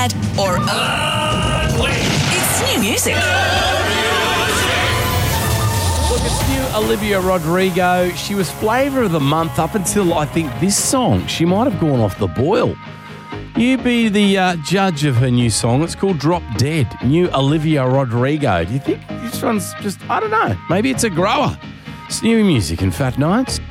bad, or it's new music. Look, it's new Olivia Rodrigo. She was Flavour of the Month up until, I think, this song. She might have gone off the boil. You be the judge of her new song. It's called Drop Dead. New Olivia Rodrigo. Do you think this one's just, I don't know, maybe it's a grower. It's new music in Fat Nights.